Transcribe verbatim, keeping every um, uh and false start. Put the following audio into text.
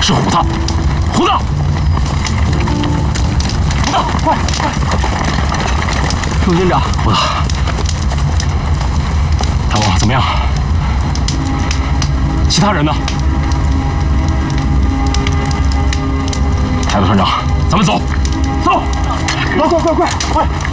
是虎子，虎子，虎子，快快！陆军长，虎子，大王怎么样？其他人呢？海陆团长，咱们走，走，快快快快快！